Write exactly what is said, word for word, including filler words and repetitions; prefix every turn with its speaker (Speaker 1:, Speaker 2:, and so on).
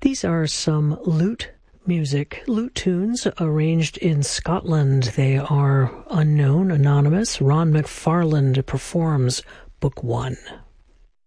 Speaker 1: These are some lute music, lute tunes arranged in Scotland. They are unknown, anonymous. Ron McFarland performs Book One.